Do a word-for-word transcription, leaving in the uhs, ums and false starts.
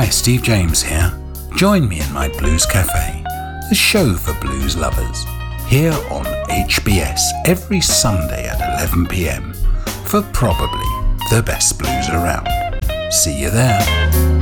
Steve James here. Join me in my Blues Cafe, the show for blues lovers, here on H B S every Sunday at eleven p m for probably the best blues around. See you there.